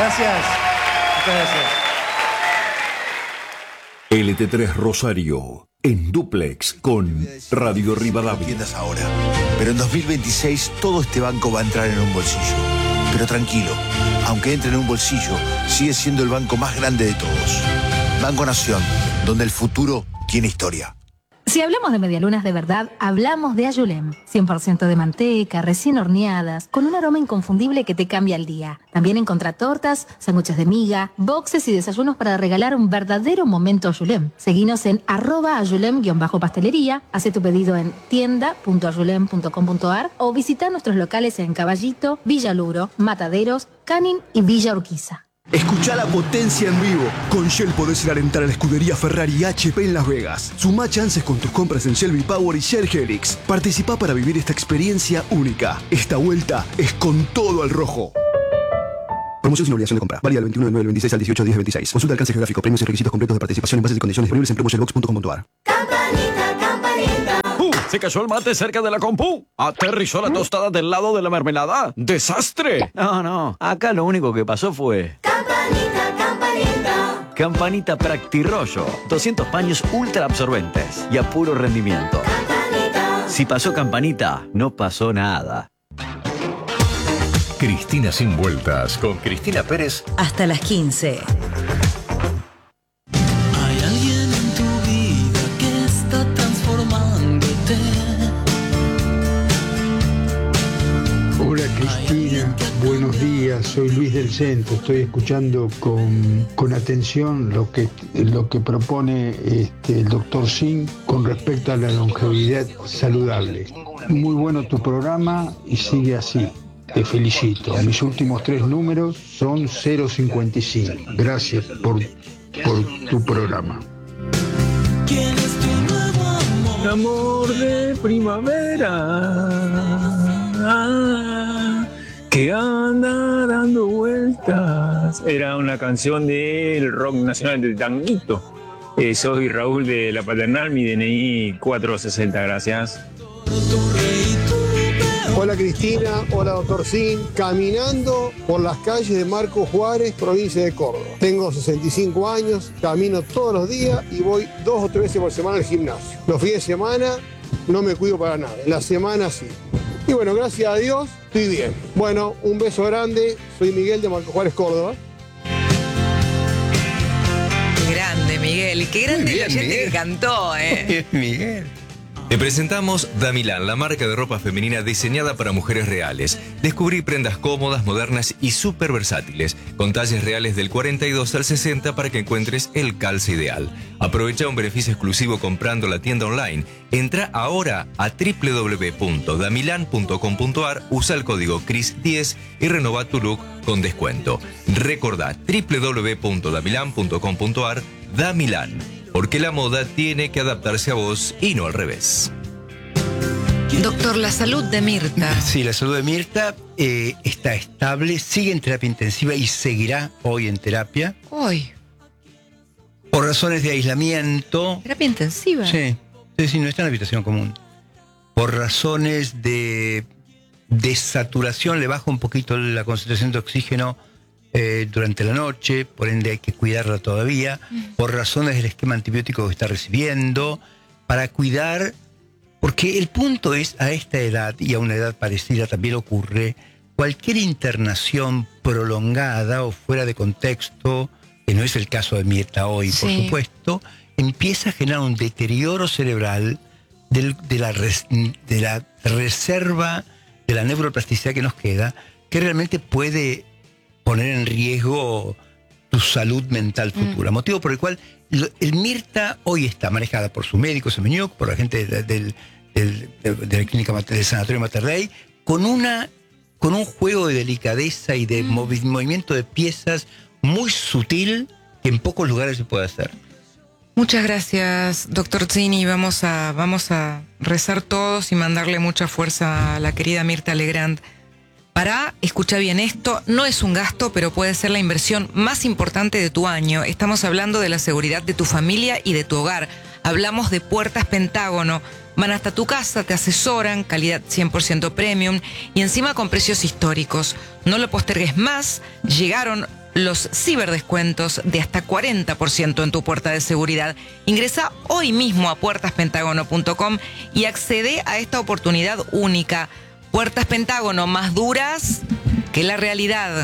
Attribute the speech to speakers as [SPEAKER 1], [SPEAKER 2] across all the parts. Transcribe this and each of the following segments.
[SPEAKER 1] Gracias. Muchas gracias.
[SPEAKER 2] LT3 Rosario, en dúplex con Radio Rivadavia.
[SPEAKER 3] Entiendas ahora, pero en 2026 todo este banco va a entrar en un bolsillo. Pero tranquilo, aunque entre en un bolsillo, sigue siendo el banco más grande de todos. Banco Nación, donde el futuro tiene historia.
[SPEAKER 4] Si hablamos de medialunas de verdad, hablamos de Ayulem. 100% de manteca, recién horneadas, con un aroma inconfundible que te cambia el día. También encontrá tortas, sándwiches de miga, boxes y desayunos para regalar un verdadero momento Ayulem. Seguinos en @ayulem_pastelería, hace tu pedido en tienda.ayulem.com.ar o visita nuestros locales en Caballito, Villa Luro, Mataderos, Canin y Villa Urquiza.
[SPEAKER 5] Escuchá la potencia en vivo. Con Shell podés ir a alentar a la escudería Ferrari y HP en Las Vegas. Sumá chances con tus compras en Shell V-Power y Shell Helix. Participá para vivir esta experiencia única. Esta vuelta es con todo al rojo. Promoción sin obligación de compra. Válida del 21 del 9 del 26 al 18 del 10 del 26. Consulta alcance geográfico, premios y requisitos completos de participación en bases y condiciones disponibles en promoshellbox.com.ar.
[SPEAKER 6] Campanita, campanita.
[SPEAKER 7] Se cayó el mate cerca de la compu. Aterrizó la tostada del lado de la mermelada. ¡Desastre!
[SPEAKER 8] No. Acá lo único que pasó fue...
[SPEAKER 6] Campanita, campanita.
[SPEAKER 8] Campanita Practirollo. 200 paños ultra absorbentes y a puro rendimiento.
[SPEAKER 6] Campanita.
[SPEAKER 8] Si pasó Campanita, no pasó nada.
[SPEAKER 2] Cristina sin vueltas con Cristina Pérez.
[SPEAKER 9] Hasta las 15.
[SPEAKER 10] Hay alguien en tu vida que está transformándote.
[SPEAKER 11] Hola Cristina, buenos días, soy Luis del Centro, estoy escuchando con atención lo que propone el doctor Sin con respecto a la longevidad saludable. Muy bueno tu programa y sigue así. Te felicito. Mis últimos 3 números son 055. Gracias por tu programa.
[SPEAKER 10] ¿Quién es tu nuevo amor?
[SPEAKER 12] Amor de primavera que anda dando vueltas. Era una canción del rock nacional de Tanguito. Soy Raúl de La Paternal, mi DNI 460, gracias.
[SPEAKER 13] Hola Cristina, hola doctor Sin, caminando por las calles de Marco Juárez, provincia de Córdoba. Tengo 65 años, camino todos los días y voy 2 o 3 veces por semana al gimnasio. Los fines de semana no me cuido para nada, la semana sí. Y bueno, gracias a Dios, estoy bien. Bueno, un beso grande, soy Miguel de Marco Juárez, Córdoba.
[SPEAKER 14] Qué grande, Miguel, qué grande el oyente que cantó,
[SPEAKER 15] Miguel. Te presentamos Damilan, la marca de ropa femenina diseñada para mujeres reales. Descubrí prendas cómodas, modernas y súper versátiles, con talles reales del 42 al 60 para que encuentres el calce ideal. Aprovecha un beneficio exclusivo comprando la tienda online. Entra ahora a www.damilan.com.ar, usa el código CRIS10 y renova tu look con descuento. Recordá www.damilan.com.ar, Damilan. Porque la moda tiene que adaptarse a vos y no al revés.
[SPEAKER 14] Doctor, la salud de Mirta.
[SPEAKER 16] Sí, la salud de Mirta está estable, sigue en terapia intensiva y seguirá hoy en terapia.
[SPEAKER 14] Hoy.
[SPEAKER 16] Por razones de aislamiento.
[SPEAKER 14] ¿Terapia intensiva?
[SPEAKER 16] Sí, no está en la habitación común. Por razones de saturación le baja un poquito la concentración de oxígeno durante la noche, por ende hay que cuidarla todavía, por razones del esquema antibiótico que está recibiendo, para cuidar, porque el punto es, a esta edad y a una edad parecida también ocurre, cualquier internación prolongada o fuera de contexto, que no es el caso de Mirta hoy, por supuesto, empieza a generar un deterioro cerebral de la reserva de la neuroplasticidad que nos queda, que realmente puede poner en riesgo tu salud mental futura. Motivo por el cual el Mirta hoy está manejada por su médico Semeñuc, por la gente de la clínica del Sanatorio Mater Dei, con un juego de delicadeza y de movimiento de piezas muy sutil que en pocos lugares se puede hacer.
[SPEAKER 14] Muchas gracias, doctor Zini. Vamos a rezar todos y mandarle mucha fuerza a la querida Mirta Legrand. Escucha bien esto, no es un gasto, pero puede ser la inversión más importante de tu año. Estamos hablando de la seguridad de tu familia y de tu hogar. Hablamos de Puertas Pentágono. Van hasta tu casa, te asesoran, calidad 100% premium y encima con precios históricos. No lo postergues más, llegaron los ciberdescuentos de hasta 40% en tu puerta de seguridad. Ingresa hoy mismo a puertaspentagono.com y accede a esta oportunidad única. Puertas Pentágono, más duras que la realidad.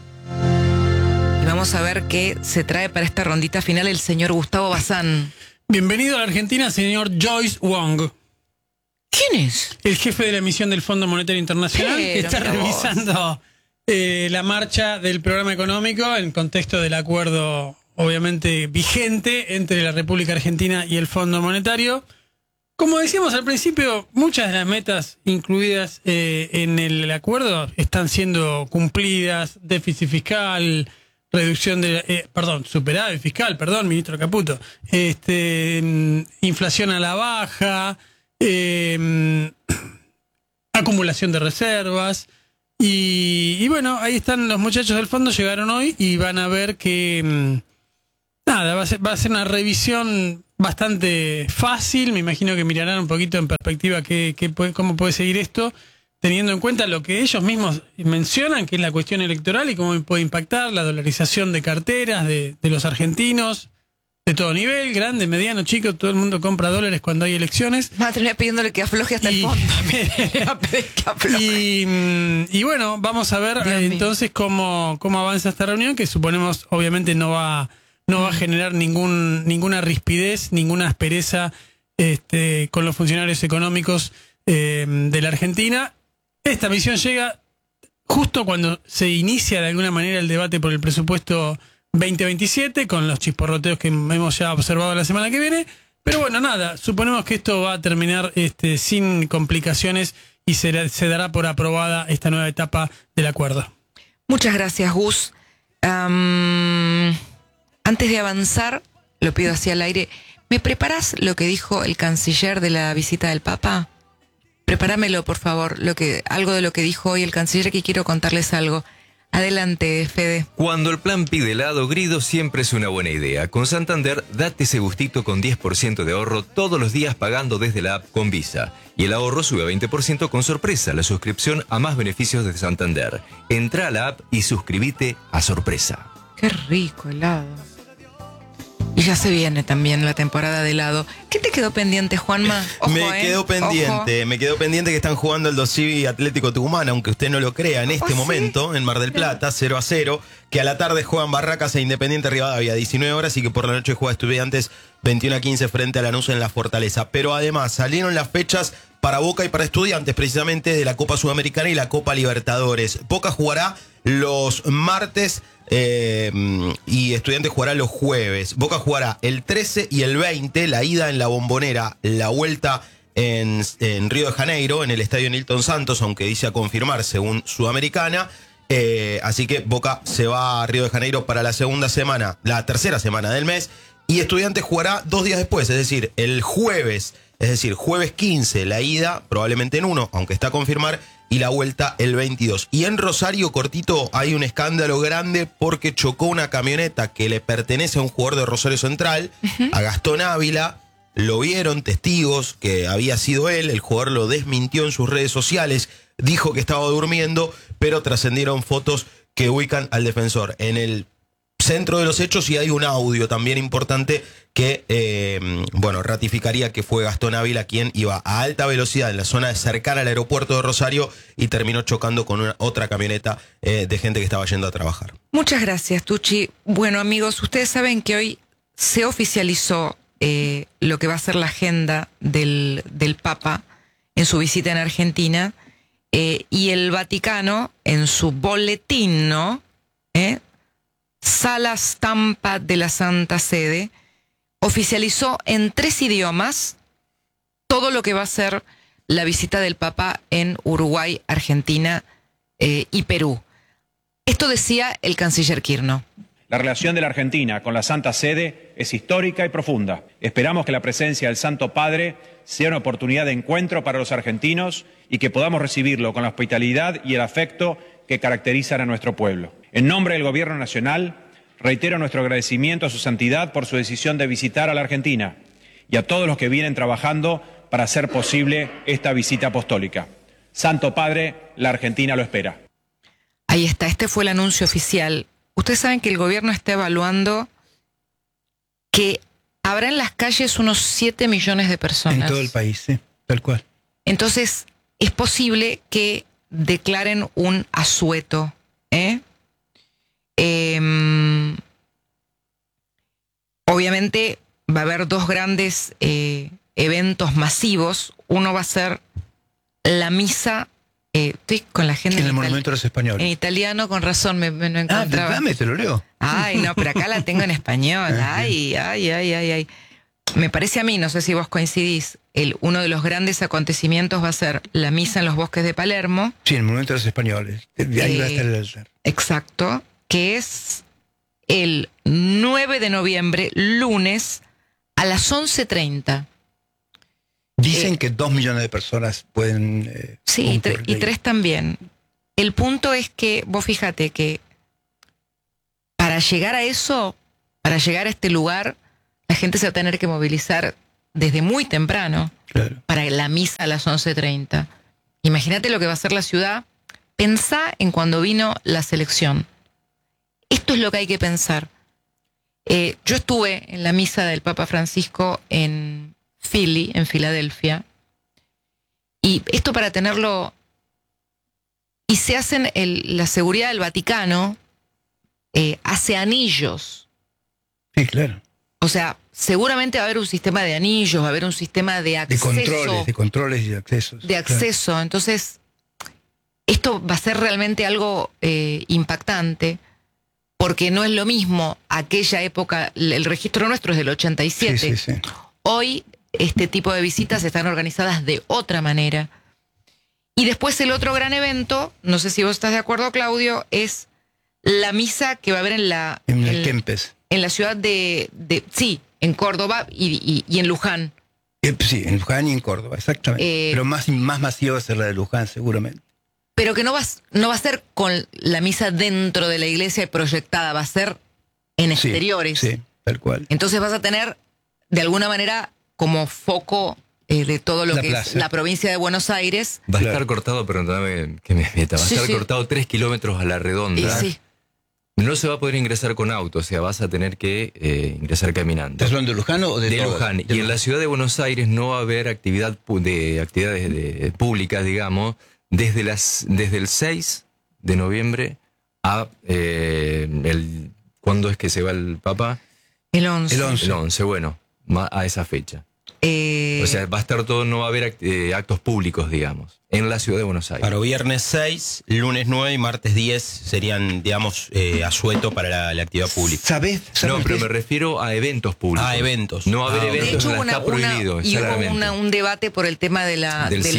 [SPEAKER 14] Y vamos a ver qué se trae para esta rondita final el señor Gustavo Bazán.
[SPEAKER 9] Bienvenido a la Argentina, señor Joyce Wong.
[SPEAKER 14] ¿Quién es?
[SPEAKER 9] El jefe de la misión del Fondo Monetario Internacional, que está revisando la marcha del programa económico en contexto del acuerdo, obviamente, vigente entre la República Argentina y el Fondo Monetario. Como decíamos al principio, muchas de las metas incluidas en el acuerdo están siendo cumplidas. Déficit fiscal, reducción de... superávit fiscal, ministro Caputo. Inflación a la baja, acumulación de reservas. Y bueno, ahí están los muchachos del fondo, llegaron hoy y van a ver que... va a ser una revisión bastante fácil. Me imagino que mirarán un poquito en perspectiva cómo puede seguir esto, teniendo en cuenta lo que ellos mismos mencionan, que es la cuestión electoral y cómo puede impactar la dolarización de carteras de los argentinos, de todo nivel, grande, mediano, chico. Todo el mundo compra dólares cuando hay elecciones.
[SPEAKER 14] Va a terminar pidiéndole que afloje hasta el fondo.
[SPEAKER 9] Y bueno, vamos a ver entonces cómo avanza esta reunión, que suponemos obviamente no va a generar ninguna rispidez, ninguna aspereza con los funcionarios económicos de la Argentina. Esta misión llega justo cuando se inicia de alguna manera el debate por el presupuesto 2027, con los chisporroteos que hemos ya observado la semana que viene. Pero bueno, nada, suponemos que esto va a terminar sin complicaciones y se dará por aprobada esta nueva etapa del acuerdo.
[SPEAKER 14] Muchas gracias, Gus. Antes de avanzar, lo pido así al aire, ¿me preparás lo que dijo el canciller de la visita del Papa? Prepáramelo, por favor, algo de lo que dijo hoy el canciller, que quiero contarles algo. Adelante, Fede.
[SPEAKER 15] Cuando el plan pide helado, Grido siempre es una buena idea. Con Santander, date ese gustito con 10% de ahorro todos los días pagando desde la app con Visa. Y el ahorro sube a 20% con Sorpresa, la suscripción a más beneficios de Santander. Entra a la app y suscríbete a Sorpresa.
[SPEAKER 14] Qué rico helado. Y ya se viene también la temporada de helado. ¿Qué te quedó pendiente, Juanma? Ojo,
[SPEAKER 17] me quedó pendiente que están jugando el Dosivi Atlético Tucumán, aunque usted no lo crea, en este momento, en Mar del Plata, 0-0, que a la tarde juegan Barracas e Independiente Rivadavia, 19 horas, y que por la noche juega Estudiantes 21-15 frente a Lanús en la Fortaleza. Pero además salieron las fechas para Boca y para Estudiantes, precisamente de la Copa Sudamericana y la Copa Libertadores. Boca jugará los martes y Estudiantes jugará los jueves. Boca jugará el 13 y el 20, la ida en la Bombonera, la vuelta en Río de Janeiro, en el estadio Nilton Santos, aunque dice a confirmar según Sudamericana. Así que Boca se va a Río de Janeiro para la tercera semana del mes, y Estudiantes jugará 2 días después, es decir, el jueves. Es decir, jueves 15, la ida, probablemente en 1, aunque está a confirmar, y la vuelta el 22. Y en Rosario, cortito, hay un escándalo grande porque chocó una camioneta que le pertenece a un jugador de Rosario Central, a Gastón Ávila. Lo vieron testigos que había sido él, el jugador lo desmintió en sus redes sociales, dijo que estaba durmiendo, pero trascendieron fotos que ubican al defensor en el centro de los hechos, y hay un audio también importante que ratificaría que fue Gastón Ávila quien iba a alta velocidad en la zona cercana al aeropuerto de Rosario y terminó chocando con otra camioneta de gente que estaba yendo a trabajar.
[SPEAKER 14] Muchas gracias, Tucci. Bueno, amigos, ustedes saben que hoy se oficializó lo que va a ser la agenda del Papa en su visita en Argentina, y el Vaticano en su boletín, ¿no? Sala Stampa de la Santa Sede, oficializó en 3 idiomas todo lo que va a ser la visita del Papa en Uruguay, Argentina y Perú. Esto decía el canciller Quirno.
[SPEAKER 18] La relación de la Argentina con la Santa Sede es histórica y profunda. Esperamos que la presencia del Santo Padre sea una oportunidad de encuentro para los argentinos y que podamos recibirlo con la hospitalidad y el afecto que caracterizan a nuestro pueblo. En nombre del Gobierno Nacional, reitero nuestro agradecimiento a su santidad por su decisión de visitar a la Argentina y a todos los que vienen trabajando para hacer posible esta visita apostólica. Santo Padre, la Argentina lo espera.
[SPEAKER 14] Ahí está, este fue el anuncio oficial ustedes saben que el gobierno está evaluando que habrá en las calles unos 7 millones de personas.
[SPEAKER 16] En todo el país, sí, tal cual.
[SPEAKER 14] Entonces, es posible que declaren un asueto. Obviamente va a haber dos grandes eventos masivos. Uno va a ser la misa. Estoy con la gente
[SPEAKER 16] en el Monumento de los Españoles.
[SPEAKER 14] En italiano, con razón, me encontraba.
[SPEAKER 16] Dame, te lo leo.
[SPEAKER 14] Ay, no, pero acá la tengo en español. Ay. Me parece a mí, no sé si vos coincidís, uno de los grandes acontecimientos va a ser la misa en los bosques de Palermo.
[SPEAKER 16] Sí, en el Monumento de los Españoles. Ahí va a estar el altar.
[SPEAKER 14] Exacto, que es el 9 de noviembre, lunes, a las 11:30.
[SPEAKER 16] Dicen que 2 millones de personas pueden...
[SPEAKER 14] sí, y 3 también. El punto es que, vos fíjate que para llegar a eso, para llegar a este lugar, la gente se va a tener que movilizar desde muy temprano para la misa a las 11:30. Imagínate lo que va a ser la ciudad. Pensá en cuando vino la selección. Esto es lo que hay que pensar. Yo estuve en la misa del Papa Francisco en Philly, en Filadelfia, y esto para tenerlo, y se hacen, la seguridad del Vaticano hace anillos.
[SPEAKER 16] Sí, claro.
[SPEAKER 14] O sea, seguramente va a haber un sistema de anillos, va a haber un sistema de acceso.
[SPEAKER 16] De controles y de accesos.
[SPEAKER 14] De acceso. Claro. Entonces, esto va a ser realmente algo impactante, porque no es lo mismo aquella época, el registro nuestro es del 87.
[SPEAKER 16] Sí.
[SPEAKER 14] Hoy este tipo de visitas están organizadas de otra manera. Y después el otro gran evento, no sé si vos estás de acuerdo, Claudio, es la misa que va a haber en la ciudad sí, en Córdoba y en Luján.
[SPEAKER 16] Sí, en Luján y en Córdoba, exactamente. Pero más masiva va a ser la de Luján, seguramente.
[SPEAKER 14] Pero que no va a ser con la misa dentro de la iglesia y proyectada, va a ser en exteriores.
[SPEAKER 16] Sí, tal cual.
[SPEAKER 14] Entonces vas a tener, de alguna manera, como foco de todo lo que es la provincia de Buenos Aires.
[SPEAKER 15] Va a estar cortado, perdóname que me meta, va a estar cortado 3 kilómetros a la redonda. No se va a poder ingresar con auto, o sea, vas a tener que ingresar caminando.
[SPEAKER 16] ¿Estás hablando de Luján o de todos?
[SPEAKER 15] Luján. Y en la ciudad de Buenos Aires no va a haber actividades públicas, digamos, desde el 6 de noviembre a ¿cuándo es que se va el Papa?
[SPEAKER 14] El 11.
[SPEAKER 15] El 11, bueno, a esa fecha. O sea, va a estar todo, no va a haber actos públicos, digamos, en la ciudad de Buenos Aires.
[SPEAKER 17] Para viernes 6, lunes 9 y martes 10 serían, digamos, asueto para la actividad pública.
[SPEAKER 16] ¿Sabés?
[SPEAKER 15] No, pero me refiero a eventos públicos.
[SPEAKER 17] A eventos.
[SPEAKER 15] No va a haber eventos,
[SPEAKER 14] de hecho,
[SPEAKER 15] está prohibido.
[SPEAKER 14] Y hubo un debate por el tema de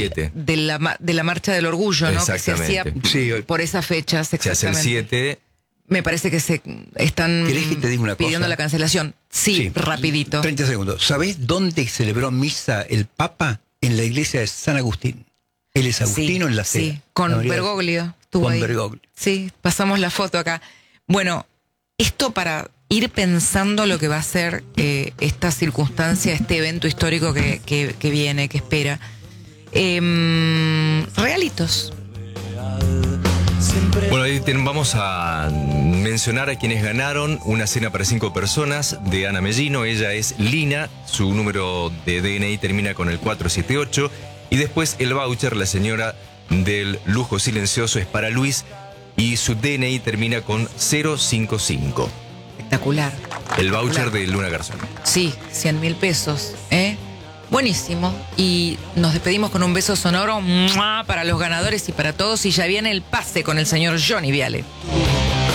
[SPEAKER 14] la marcha del orgullo, ¿no? Que se hacía por esas fechas.
[SPEAKER 15] Se hace el 7.
[SPEAKER 14] Me parece que se están
[SPEAKER 16] ¿Querés que te diga una
[SPEAKER 14] pidiendo
[SPEAKER 16] cosa?
[SPEAKER 14] la cancelación. Sí, rapidito.
[SPEAKER 16] 30 segundos. ¿Sabés dónde celebró misa el Papa? En la iglesia de San Agustín. Él es agustino en la Cera.
[SPEAKER 14] Sí, con Bergoglio.
[SPEAKER 16] Con Bergoglio.
[SPEAKER 14] Sí, pasamos la foto acá. Bueno, esto para ir pensando lo que va a ser esta circunstancia, este evento histórico que viene, que espera. Regalitos.
[SPEAKER 15] Bueno, ahí vamos a mencionar a quienes ganaron una cena para 5 personas de Ana Mellino. Ella es Lina, su número de DNI termina con el 478. Y después el voucher, la señora del lujo silencioso, es para Luis y su DNI termina con 055.
[SPEAKER 14] Espectacular.
[SPEAKER 15] El voucher de Luna Garzón.
[SPEAKER 14] Sí, 100.000 pesos, Buenísimo. Y nos despedimos con un beso sonoro para los ganadores y para todos. Y ya viene el pase con el señor Johnny Viale.